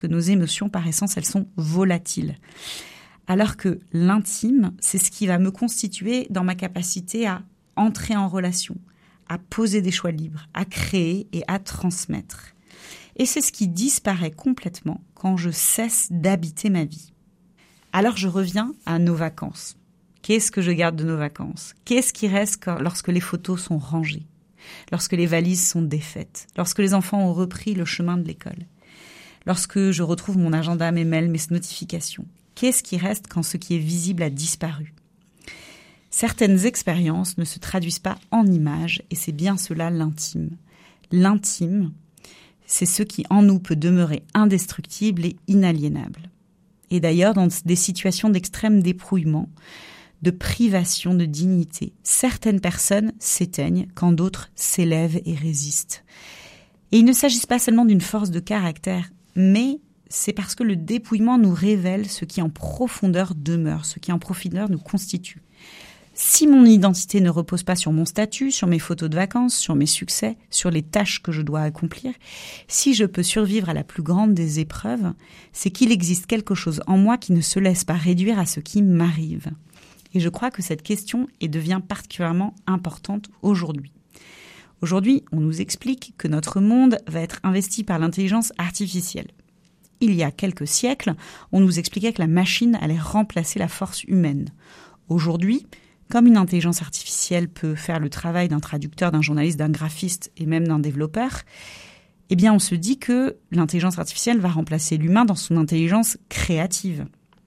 Que nos émotions, par essence, elles sont volatiles. Alors que l'intime, c'est ce qui va me constituer dans ma capacité à entrer en relation, à poser des choix libres, à créer et à transmettre. Et c'est ce qui disparaît complètement quand je cesse d'habiter ma vie. Alors je reviens à nos vacances. Qu'est-ce que je garde de nos vacances ? Qu'est-ce qui reste lorsque les photos sont rangées ? Lorsque les valises sont défaites ? Lorsque les enfants ont repris le chemin de l'école ? Lorsque je retrouve mon agenda, mes mails, mes notifications ? Qu'est-ce qui reste quand ce qui est visible a disparu ? Certaines expériences ne se traduisent pas en images et c'est bien cela l'intime. L'intime, c'est ce qui en nous peut demeurer indestructible et inaliénable. Et d'ailleurs, dans des situations d'extrême dépouillement, de privation de dignité, certaines personnes s'éteignent quand d'autres s'élèvent et résistent. Et il ne s'agit pas seulement d'une force de caractère, mais c'est parce que le dépouillement nous révèle ce qui en profondeur demeure, ce qui en profondeur nous constitue. Si mon identité ne repose pas sur mon statut, sur mes photos de vacances, sur mes succès, sur les tâches que je dois accomplir, si je peux survivre à la plus grande des épreuves, c'est qu'il existe quelque chose en moi qui ne se laisse pas réduire à ce qui m'arrive. Et je crois que cette question devient particulièrement importante aujourd'hui. Aujourd'hui, on nous explique que notre monde va être investi par l'intelligence artificielle. Il y a quelques siècles, on nous expliquait que la machine allait remplacer la force humaine. Aujourd'hui, comme une intelligence artificielle peut faire le travail d'un traducteur, d'un journaliste, d'un graphiste et même d'un développeur, eh bien on se dit que l'intelligence artificielle va remplacer l'humain dans son intelligence créative.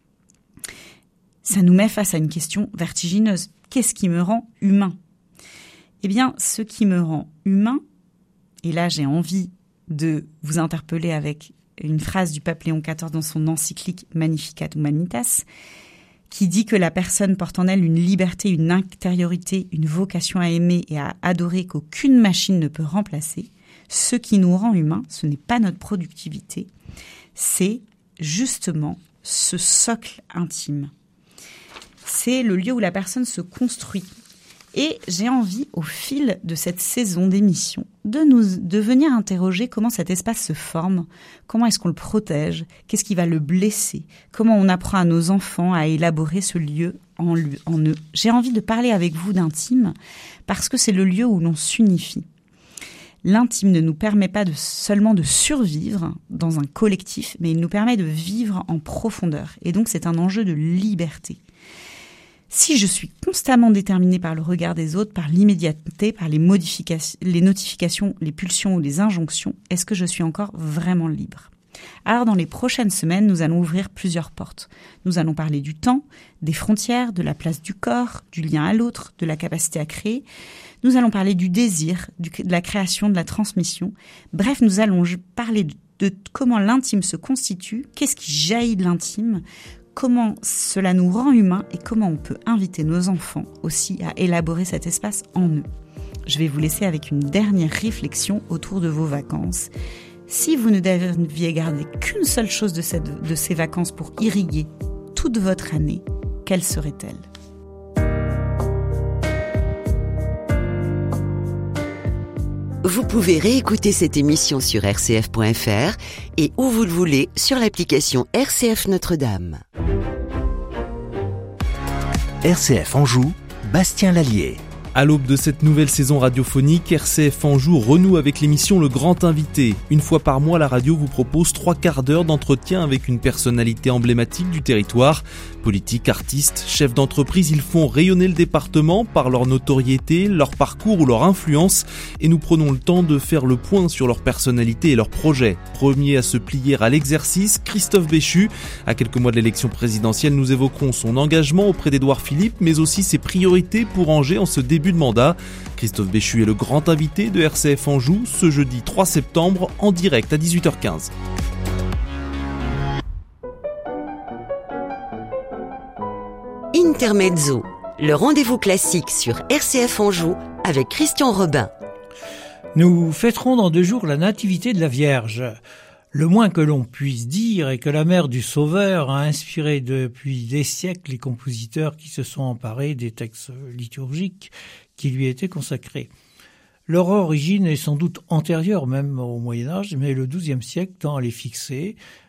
Ça nous met face à une question vertigineuse. Qu'est-ce qui me rend humain ? Eh bien, ce qui me rend humain, et là j'ai envie de vous interpeller avec une phrase du pape Léon XIV dans son encyclique Magnificat Humanitas, qui dit que la personne porte en elle une liberté, une intériorité, une vocation à aimer et à adorer qu'aucune machine ne peut remplacer. Ce qui nous rend humains, ce n'est pas notre productivité, c'est justement ce socle intime. C'est le lieu où la personne se construit. Et j'ai envie, au fil de cette saison d'émission, de venir interroger comment cet espace se forme, comment est-ce qu'on le protège, qu'est-ce qui va le blesser, comment on apprend à nos enfants à élaborer ce lieu en eux. J'ai envie de parler avec vous d'intime parce que c'est le lieu où l'on s'unifie. L'intime ne nous permet pas seulement de survivre dans un collectif, mais il nous permet de vivre en profondeur. Et donc c'est un enjeu de liberté. Si je suis constamment déterminée par le regard des autres, par l'immédiateté, par les notifications, les pulsions ou les injonctions, est-ce que je suis encore vraiment libre ? Alors dans les prochaines semaines, nous allons ouvrir plusieurs portes. Nous allons parler du temps, des frontières, de la place du corps, du lien à l'autre, de la capacité à créer. Nous allons parler du désir, de la création, de la transmission. Bref, nous allons parler de comment l'intime se constitue, qu'est-ce qui jaillit de l'intime, comment cela nous rend humains et comment on peut inviter nos enfants aussi à élaborer cet espace en eux. Je vais vous laisser avec une dernière réflexion autour de vos vacances. Si vous ne deviez garder qu'une seule chose de ces vacances pour irriguer toute votre année, quelle serait-elle ? Vous pouvez réécouter cette émission sur rcf.fr et où vous le voulez sur l'application RCF Notre-Dame. RCF Anjou, Bastien Lallier. À l'aube de cette nouvelle saison radiophonique, RCF Anjou renoue avec l'émission Le Grand Invité. Une fois par mois, la radio vous propose 3 quarts d'heure d'entretien avec une personnalité emblématique du territoire. Politiques, artistes, chefs d'entreprise, ils font rayonner le département par leur notoriété, leur parcours ou leur influence. Et nous prenons le temps de faire le point sur leur personnalité et leurs projets. Premier à se plier à l'exercice, Christophe Béchu. À quelques mois de l'élection présidentielle, nous évoquerons son engagement auprès d'Édouard Philippe, mais aussi ses priorités pour Angers en ce début de mandat. Christophe Béchu est le grand invité de RCF Anjou ce jeudi 3 septembre en direct à 18h15. Intermezzo, le rendez-vous classique sur RCF Anjou avec Christian Robin. Nous fêterons dans 2 jours la nativité de la Vierge. Le moins que l'on puisse dire est que la mère du Sauveur a inspiré depuis des siècles les compositeurs qui se sont emparés des textes liturgiques qui lui étaient consacrés. Leur origine est sans doute antérieure même au Moyen-Âge, mais le XIIe siècle tend à les fixer